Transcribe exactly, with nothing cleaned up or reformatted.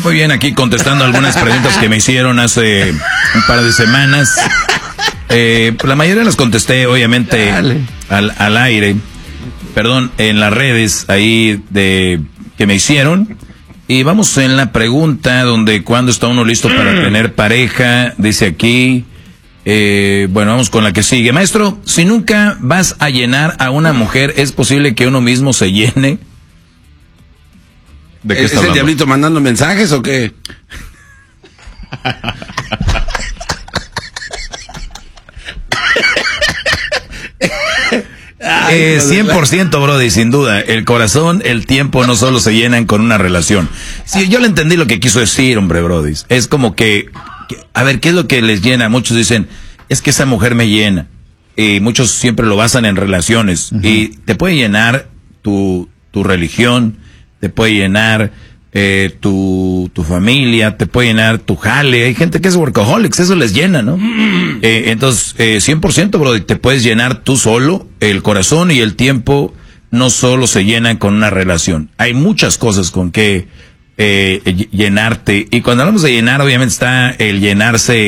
muy bien, aquí contestando algunas preguntas que me hicieron hace un par de semanas. Eh, la mayoría las contesté, obviamente, al, al aire. Perdón, en las redes ahí de que me hicieron. Y vamos en la pregunta donde cuando está uno listo para tener pareja, dice aquí. Eh, bueno, vamos con la que sigue. Maestro, si nunca vas a llenar a una mujer, ¿es posible que uno mismo se llene? ¿De qué ¿Es, ¿Es el diablito mandando mensajes o qué? Eh, cien por ciento, Brody, sin duda. El corazón, el tiempo no solo se llenan con una relación. Sí, yo le entendí lo que quiso decir, hombre, Brody. Es como que, que, a ver, ¿qué es lo que les llena? Muchos dicen, es que esa mujer me llena. Y muchos siempre lo basan en relaciones. Uh-huh. Y te puede llenar tu, tu religión, te puede llenar eh, tu, tu familia, te puede llenar tu jale. Hay gente que es workaholics, eso les llena, ¿no? Eh, entonces, eh, cien por ciento, bro, te puedes llenar tú solo. El corazón y el tiempo no solo se llenan con una relación. Hay muchas cosas con que eh, llenarte. Y cuando hablamos de llenar, obviamente está el llenarse